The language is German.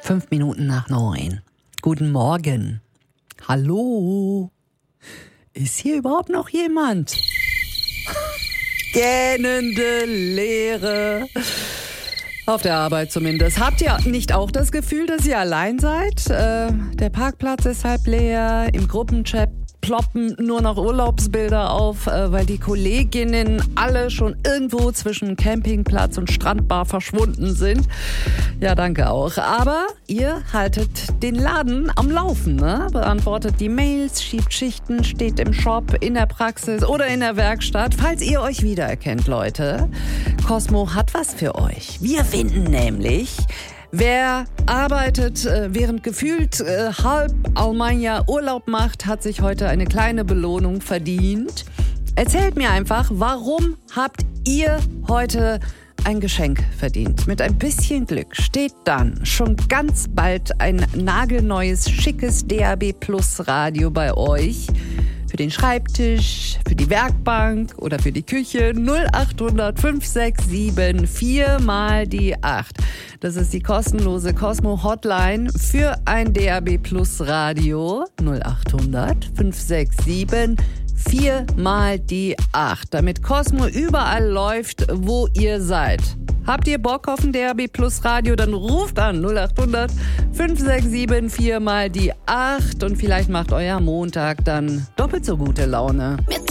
8:05. Guten Morgen. Hallo? Ist hier überhaupt noch jemand? Gähnende Leere. Auf der Arbeit zumindest. Habt ihr nicht auch das Gefühl, dass ihr allein seid? Der Parkplatz ist halb leer, im Gruppenchat ploppen nur noch Urlaubsbilder auf, weil die Kolleginnen alle schon irgendwo zwischen Campingplatz und Strandbar verschwunden sind. Ja, danke auch. Aber ihr haltet den Laden am Laufen, ne? Beantwortet die Mails, schiebt Schichten, steht im Shop, in der Praxis oder in der Werkstatt. Falls ihr euch wiedererkennt, Leute, Cosmo hat was für euch. Wir finden nämlich, wer arbeitet, während gefühlt halb Almania Urlaub macht, hat sich heute eine kleine Belohnung verdient. Erzählt mir einfach, warum habt ihr heute ein Geschenk verdient? Mit ein bisschen Glück steht dann schon ganz bald ein nagelneues, schickes DAB Plus Radio bei euch. Für den Schreibtisch, für die Werkbank oder für die Küche 0800 567 4 mal die 8. Das ist die kostenlose Cosmo Hotline für ein DAB Plus Radio 0800 567 4 mal die 8. Damit Cosmo überall läuft, wo ihr seid. Habt ihr Bock auf ein DAB Plus Radio, dann ruft an 0800 567 4 mal die 8 und vielleicht macht euer Montag dann doppelt so gute Laune.